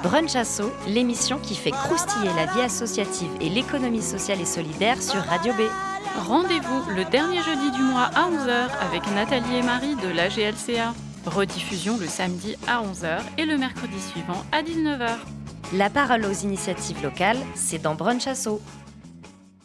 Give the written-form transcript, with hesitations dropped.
Brunch Asso, l'émission qui fait croustiller la vie associative et l'économie sociale et solidaire sur Radio B. Rendez-vous le dernier jeudi du mois à 11h avec Nathalie et Marie de l'AGLCA. Rediffusion le samedi à 11h et le mercredi suivant à 19h. La parole aux initiatives locales, c'est dans Brunch Asso.